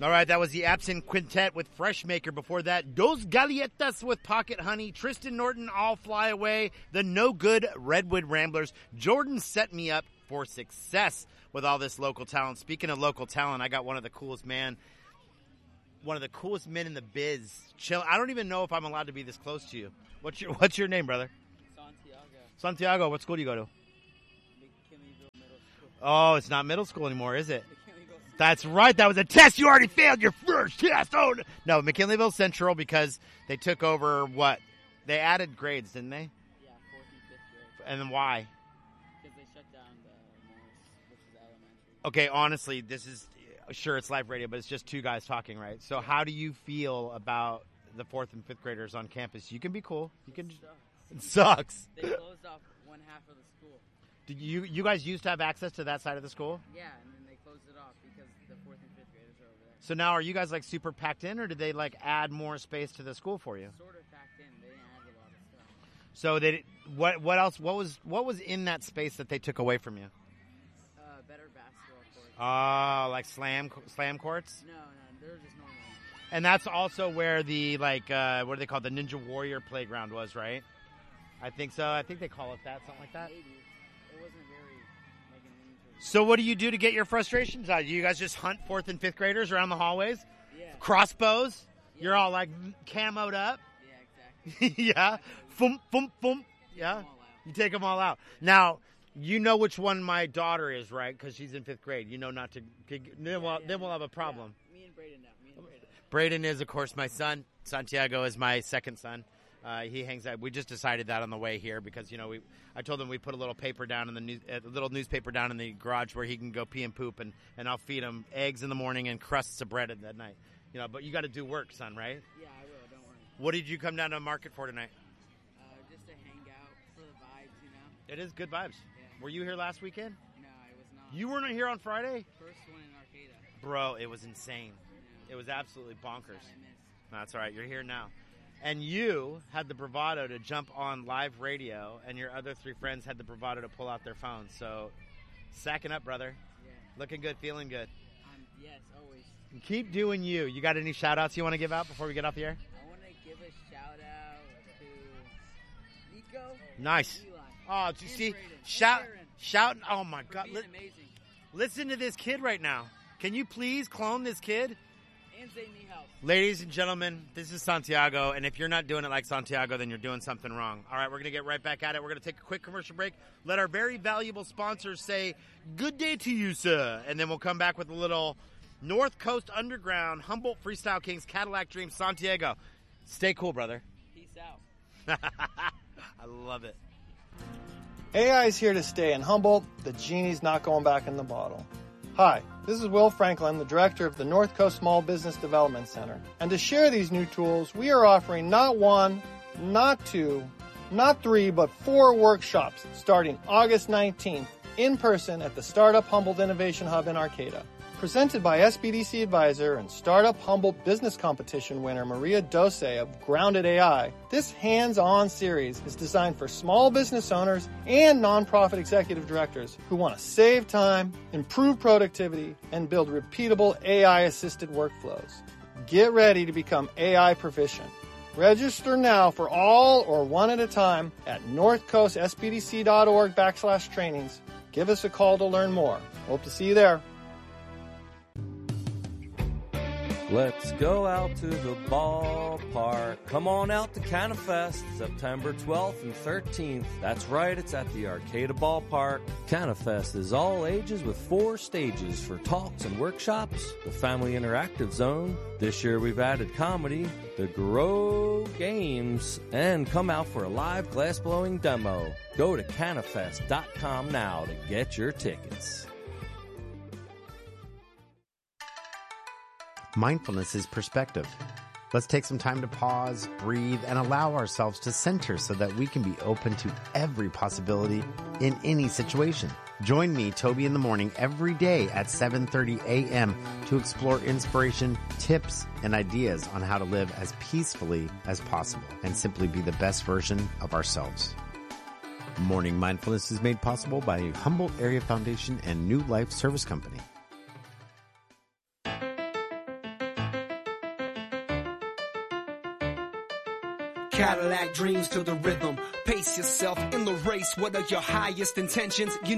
All right, that was the Absinthe Quintet with Freshmaker. Before that, Dos Galletas with Pocket Honey. Tristan Norton, All Fly Away. The No Good Redwood Ramblers. Jordan set me up for success with all this local talent. Speaking of local talent, I got one of the coolest men in the biz. Chill. I don't even know if I'm allowed to be this close to you. What's your name, brother? Santiago. What school do you go to? McKinleyville Middle School. Oh, it's not middle school anymore, is it? That's right. That was a test. You already failed your first test. Oh, no, McKinleyville Central, because they took over what? They added grades, didn't they? Yeah, 4th and 5th grade. And then why? Because they shut down the Morris, which is elementary. Okay, honestly, this is, sure, it's live radio, but it's just two guys talking, right? So how do you feel about the 4th and 5th graders on campus? You can be cool. It sucks. They closed off one half of the school. Did you guys used to have access to that side of the school? Yeah, and then they closed it off because the 4th and 5th graders are over there. So now are you guys like super packed in, or did they like add more space to the school for you? Sort of packed in. They didn't add a lot of stuff. So they what else? What was in that space that they took away from you? Better basketball courts. Oh, like slam courts? No, they're just normal. And that's also where the what do they call it? The Ninja Warrior playground was, right? I think so. I think they call it that, something like that. Maybe. It wasn't very like an ninja. So what do you do to get your frustrations out? You guys just hunt 4th and 5th graders around the hallways? Yeah. Crossbows? Yeah. You're all like camoed up? Yeah, exactly. Yeah. Fum, fum, fum. Yeah. You take them all out. Now, you know which one my daughter is, right? Because she's in 5th grade. You know not to. Then we'll have a problem. Yeah. Me and Braden now. Braden is, of course, my son. Santiago is my second son. He hangs out. We just decided that on the way here because I told him we put a little paper down in a little newspaper down in the garage where he can go pee and poop, and I'll feed him eggs in the morning and crusts of bread at night. But you got to do work, son, right? Yeah, I will. Don't worry. What did you come down to market for tonight? Just to hang out for the vibes, It is good vibes. Yeah. Were you here last weekend? No, I was not. You weren't here on Friday? First one in Arcata. Bro, it was insane. Yeah. It was absolutely bonkers. That I missed. That's all right. You're here now. And you had the bravado to jump on live radio, and your other three friends had the bravado to pull out their phones. So, sacking up, brother. Yeah. Looking good, feeling good. Yes, always. Keep doing you. You got any shout-outs you want to give out before we get off the air? I want to give a shout-out to Nico. Nice. Eli, Oh, did you and see? Braden, and Shout. Oh, my for God. being amazing. Listen to this kid right now. Can you please clone this kid? And they need help. Ladies and gentlemen, this is Santiago, and if you're not doing it like Santiago, then you're doing something wrong. All right, we're going to get right back at it. We're going to take a quick commercial break. Let our very valuable sponsors say good day to you, sir. And then we'll come back with a little North Coast Underground, Humboldt Freestyle Kings, Cadillac Dream, Santiago. Stay cool, brother. Peace out. I love it. AI is here to stay in Humboldt. The genie's not going back in the bottle. Hi, this is Will Franklin, the director of the North Coast Small Business Development Center. And to share these new tools, we are offering not one, not two, not three, but 4 workshops starting August 19th in person at the Startup Humboldt Innovation Hub in Arcata. Presented by SBDC Advisor and Startup Humboldt Business Competition winner Maria Dose of Grounded AI, this hands-on series is designed for small business owners and nonprofit executive directors who want to save time, improve productivity, and build repeatable AI-assisted workflows. Get ready to become AI proficient. Register now for all or one at a time at northcoastspdc.org/trainings. Give us a call to learn more. Hope to see you there. Let's go out to the ballpark. Come on out to CanaFest, September 12th and 13th. That's right, it's at the Arcata Ballpark. CanaFest is all ages with 4 stages for talks and workshops, the Family Interactive Zone. This year we've added comedy, the Grow Games, and come out for a live glass-blowing demo. Go to canafest.com now to get your tickets. Mindfulness is perspective. Let's take some time to pause, breathe, and allow ourselves to center so that we can be open to every possibility in any situation. Join me, Toby, in the morning every day at 7:30 a.m. to explore inspiration, tips, and ideas on how to live as peacefully as possible and simply be the best version of ourselves. Morning Mindfulness is made possible by Humboldt Area Foundation and New Life Service Company. Cadillac dreams to the rhythm. Pace yourself in the race. What are your highest intentions? You